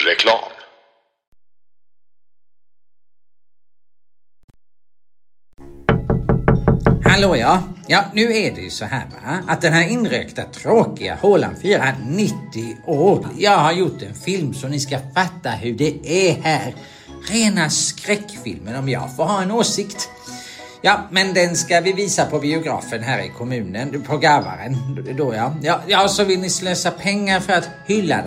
Reklam. Hallå ja. Ja, nu är det ju så här va, att den här inrökta tråkiga hålan firar 90 år. Jag har gjort en film så ni ska fatta hur det är här. Rena skräckfilmen om jag får ha en åsikt. Ja, men den ska vi visa på biografen här i kommunen, på Garvaren. Då ja. Ja, så vill ni slösa pengar för att hylla den